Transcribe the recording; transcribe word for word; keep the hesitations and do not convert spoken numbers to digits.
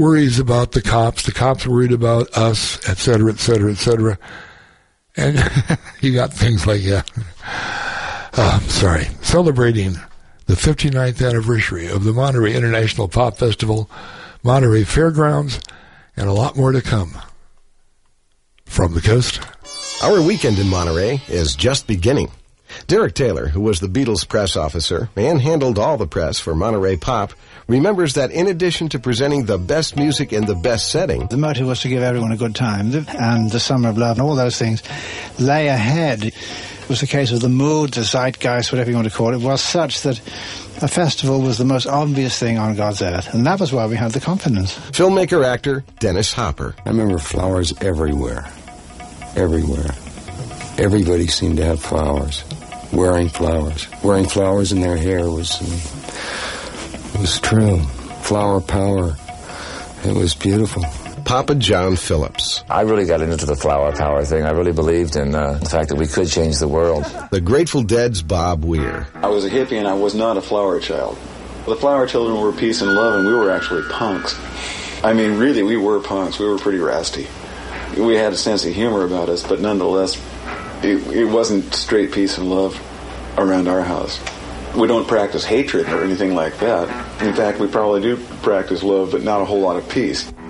worries about the cops, the cops worried about us, et cetera, et cetera, et cetera. And you got things like that. Uh, sorry. Celebrating the fifty-ninth anniversary of the Monterey International Pop Festival, Monterey Fairgrounds, and a lot more to come. From the coast. Our weekend in Monterey is just beginning. Derek Taylor, who was the Beatles press officer and handled all the press for Monterey Pop, remembers that in addition to presenting the best music in the best setting, the motive was to give everyone a good time, and the Summer of Love and all those things lay ahead. It was the case of the mood, the zeitgeist, whatever you want to call it, was such that a festival was the most obvious thing on God's earth, and that was why we had the confidence. Filmmaker-actor Dennis Hopper. I remember flowers everywhere. Everywhere. Everybody seemed to have flowers. Wearing flowers. Wearing flowers in their hair was um, was true. Flower power. It was beautiful. Papa John Phillips. I really got into the flower power thing. I really believed in uh, the fact that we could change the world. The Grateful Dead's Bob Weir. I was a hippie and I was not a flower child. The flower children were peace and love, and we were actually punks. I mean, really, we were punks. We were pretty rasty. We had a sense of humor about us, but nonetheless, it, it wasn't straight peace and love around our house. We don't practice hatred or anything like that. In fact, we probably do practice love, but not a whole lot of peace.